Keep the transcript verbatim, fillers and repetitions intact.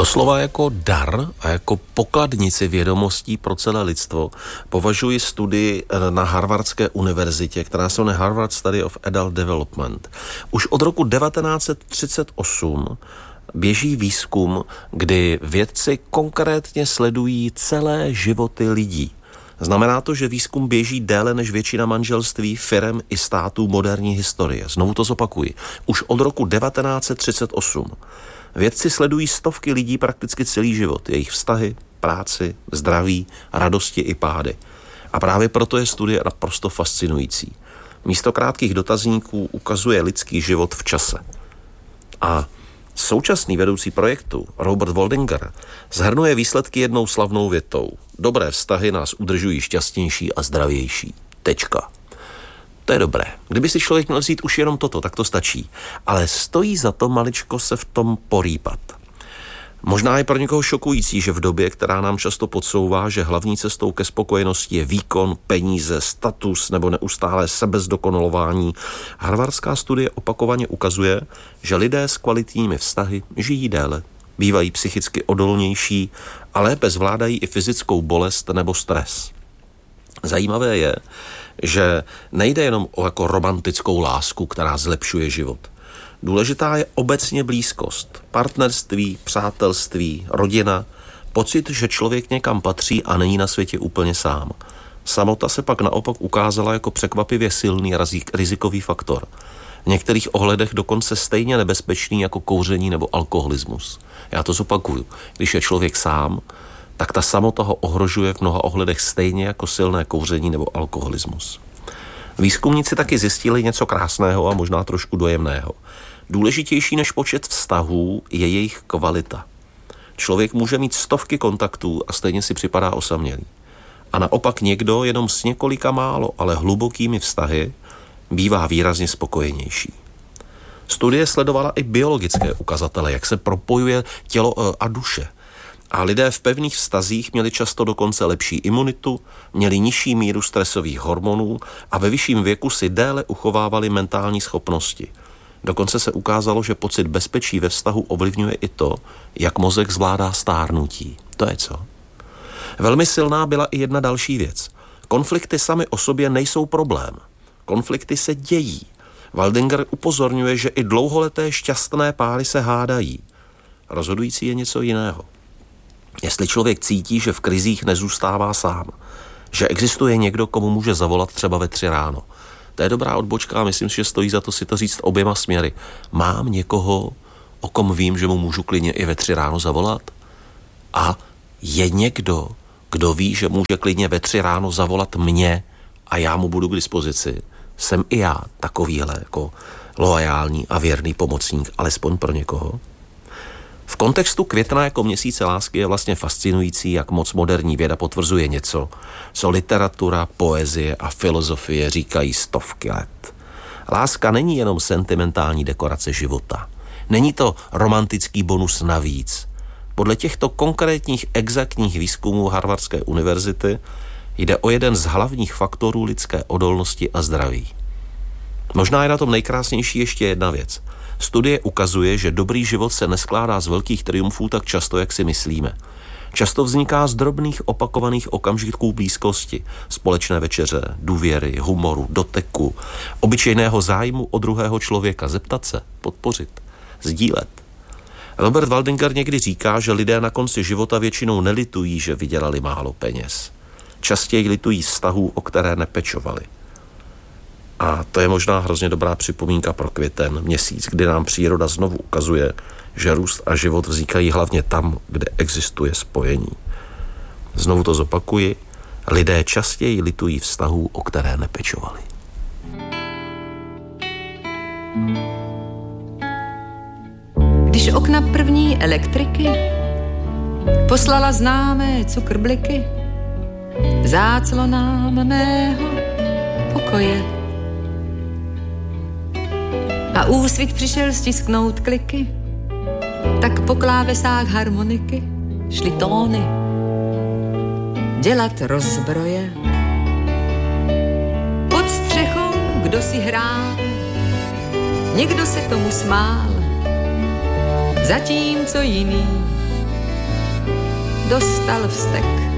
Doslova jako dar a jako pokladnici vědomostí pro celé lidstvo považuji studii na Harvardské univerzitě, která se jmenuje Harvard Study of Adult Development. Už od roku devatenáct set třicet osm běží výzkum, kdy vědci konkrétně sledují celé životy lidí. Znamená to, že výzkum běží déle než většina manželství, firem i států moderní historie. Znovu to zopakuji. Už od roku devatenáct set třicet osm. Vědci sledují stovky lidí prakticky celý život, jejich vztahy, práci, zdraví, radosti i pády. A právě proto je studie naprosto fascinující. Místo krátkých dotazníků ukazuje lidský život v čase. A současný vedoucí projektu Robert Waldinger shrnuje výsledky jednou slavnou větou. Dobré vztahy nás udržují šťastnější a zdravější. Tečka. To je dobré. Kdyby si člověk měl vzít už jenom toto, tak to stačí. Ale stojí za to maličko se v tom porýpat. Možná je pro někoho šokující, že v době, která nám často podsouvá, že hlavní cestou ke spokojenosti je výkon, peníze, status nebo neustálé sebezdokonalování, harvardská studie opakovaně ukazuje, že lidé s kvalitními vztahy žijí déle, bývají psychicky odolnější a lépe zvládají i fyzickou bolest nebo stres. Zajímavé je, že nejde jenom o jako romantickou lásku, která zlepšuje život. Důležitá je obecně blízkost, partnerství, přátelství, rodina, pocit, že člověk někam patří a není na světě úplně sám. Samota se pak naopak ukázala jako překvapivě silný rizikový faktor. V některých ohledech dokonce stejně nebezpečný jako kouření nebo alkoholismus. Já to zopakuju. Když je člověk sám, tak ta samota ho ohrožuje v mnoha ohledech stejně jako silné kouření nebo alkoholismus. Výzkumníci taky zjistili něco krásného a možná trošku dojemného. Důležitější než počet vztahů je jejich kvalita. Člověk může mít stovky kontaktů a stejně si připadá osamělý. A naopak někdo jenom s několika málo, ale hlubokými vztahy bývá výrazně spokojenější. Studie sledovala i biologické ukazatele, jak se propojuje tělo a duše. A lidé v pevných vztazích měli často dokonce lepší imunitu, měli nižší míru stresových hormonů a ve vyšším věku si déle uchovávali mentální schopnosti. Dokonce se ukázalo, že pocit bezpečí ve vztahu ovlivňuje i to, jak mozek zvládá stárnutí. To je co? Velmi silná byla i jedna další věc. Konflikty samy o sobě nejsou problém. Konflikty se dějí. Waldinger upozorňuje, že i dlouholeté šťastné páry se hádají. Rozhodující je něco jiného. Jestli člověk cítí, že v krizích nezůstává sám, že existuje někdo, komu může zavolat třeba ve tři ráno. To je dobrá odbočka a myslím si, že stojí za to si to říct oběma směry. Mám někoho, o kom vím, že mu můžu klidně i ve tři ráno zavolat? A je někdo, kdo ví, že může klidně ve tři ráno zavolat mě a já mu budu k dispozici? Jsem i já takovýhle jako loajální a věrný pomocník, alespoň pro někoho? V kontextu května jako měsíce lásky je vlastně fascinující, jak moc moderní věda potvrzuje něco, co literatura, poezie a filozofie říkají stovky let. Láska není jenom sentimentální dekorace života. Není to romantický bonus navíc. Podle těchto konkrétních exaktních výzkumů Harvardské univerzity jde o jeden z hlavních faktorů lidské odolnosti a zdraví. Možná je na tom nejkrásnější ještě jedna věc. Studie ukazuje, že dobrý život se neskládá z velkých triumfů tak často, jak si myslíme. Často vzniká z drobných opakovaných okamžiků blízkosti, společné večeře, důvěry, humoru, doteku, obyčejného zájmu o druhého člověka, zeptat se, podpořit, sdílet. Robert Waldinger někdy říká, že lidé na konci života většinou nelitují, že vydělali málo peněz. Častěji litují vztahů, o které nepečovali. A to je možná hrozně dobrá připomínka pro květen, měsíc, kdy nám příroda znovu ukazuje, že růst a život vznikají hlavně tam, kde existuje spojení. Znovu to zopakuji, lidé častěji litují vztahů, o které nepečovali. Když okna první elektriky poslala známé cukrbliky záclonám mého pokoje, a úsvit přišel stisknout kliky, tak po klávesách harmoniky šly tóny dělat rozbroje. Pod střechou kdo si hrál, někdo se tomu smál, zatímco jiný dostal vztek.